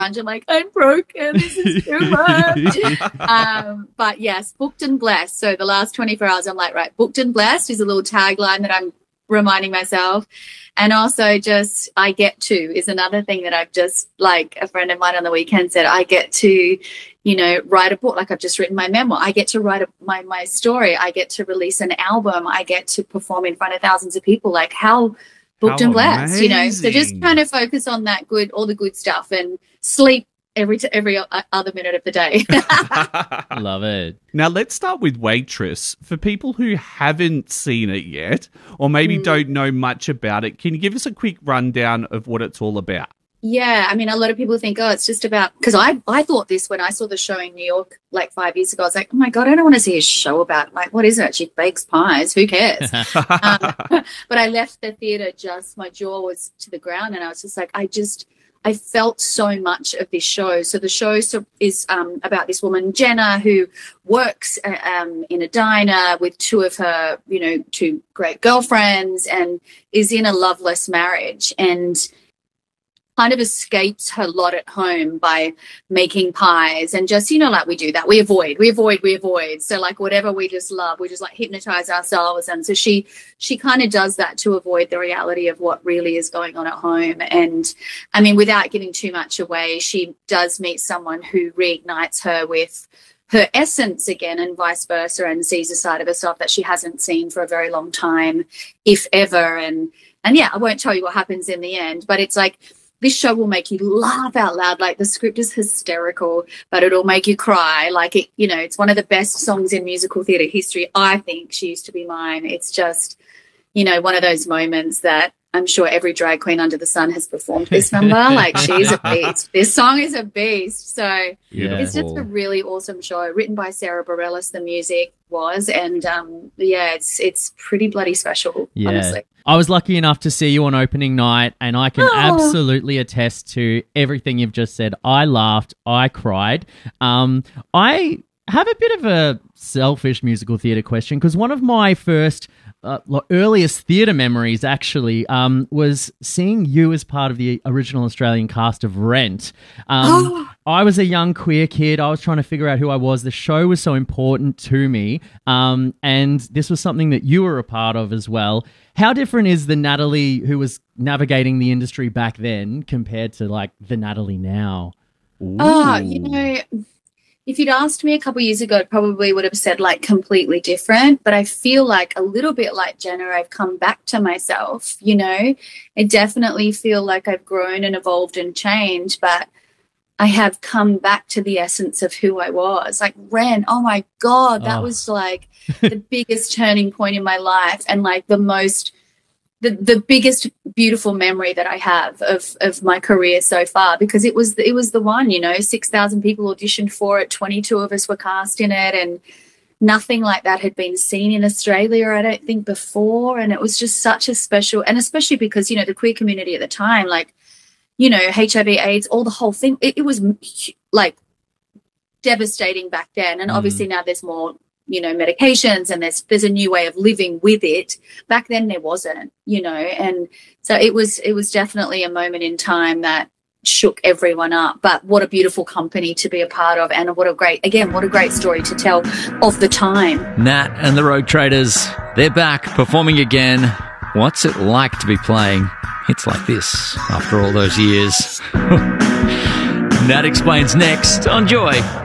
I'm like, I'm broken. This is too much. But yes, booked and blessed. So the last 24 hours, I'm like, right, booked and blessed is a little tagline that I'm reminding myself. And also just I get to is another thing that I've just, like a friend of mine on the weekend said, I get to, write a book. Like I've just written my memoir. I get to write my story. I get to release an album. I get to perform in front of thousands of people. Like how booked and blessed, So just trying to focus on that all the good stuff, and sleep every other minute of the day. Love it. Now, let's start with Waitress. For people who haven't seen it yet, or maybe don't know much about it, can you give us a quick rundown of what it's all about? Yeah, I mean, a lot of people think, it's just about, because I thought this when I saw the show in New York like 5 years ago. I was like, oh my God, I don't want to see a show about, like, what is it? She bakes pies. Who cares? But I left the theater, my jaw was to the ground, and I was just like, I felt so much of this show. So the show is about this woman, Jenna, who works in a diner with two of her, two great girlfriends, and is in a loveless marriage, and kind of escapes her lot at home by making pies and just, like we do that. We avoid. So like whatever we just love, we just like hypnotize ourselves. And so she kind of does that to avoid the reality of what really is going on at home. And I mean, without giving too much away, she does meet someone who reignites her with her essence again, and vice versa, and sees a side of herself that she hasn't seen for a very long time, if ever. And yeah, I won't tell you what happens in the end, but it's like, this show will make you laugh out loud. Like the script is hysterical, but it'll make you cry. Like it's one of the best songs in musical theatre history. I think She Used to Be Mine. It's just, one of those moments that I'm sure every drag queen under the sun has performed this number. Like she's a beast. This song is a beast. So It's just a really awesome show, written by Sarah Bareilles, the music was. And it's pretty bloody special, honestly. I was lucky enough to see you on opening night, and I can absolutely attest to everything you've just said. I laughed. I cried. I have a bit of a selfish musical theatre question, because one of my first earliest theatre memories actually was seeing you as part of the original Australian cast of Rent. I was a young queer kid. I was trying to figure out who I was. The show was so important to me, and this was something that you were a part of as well. How different is the Natalie who was navigating the industry back then compared to like the Natalie now? Ooh. If you'd asked me a couple of years ago, I probably would have said like completely different, but I feel like a little bit like Jenna, I've come back to myself, I definitely feel like I've grown and evolved and changed, but I have come back to the essence of who I was. Like Rent, oh my God, that was like the biggest turning point in my life, and like the biggest beautiful memory that I have of my career so far, because it was the one, 6,000 people auditioned for it, 22 of us were cast in it, and nothing like that had been seen in Australia, I don't think, before. And it was just such a special, and especially because, the queer community at the time, like, HIV, AIDS, all the whole thing, it was like devastating back then. And obviously now there's more, medications, and there's a new way of living with it. Back then there wasn't, and so it was definitely a moment in time that shook everyone up. But what a beautiful company to be a part of, and what a great story to tell of the time. Nat and the Rogue Traders, they're back performing again. What's it like to be playing hits like this after all those years? Nat explains next on Joy